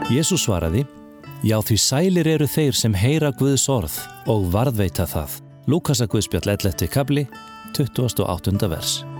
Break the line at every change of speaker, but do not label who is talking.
Jesús svaraði: Já, því sælir eru þeir sem heyra Guðs orð og varðveita það. Lúkasarguðspjall 11. kafli, 28. vers.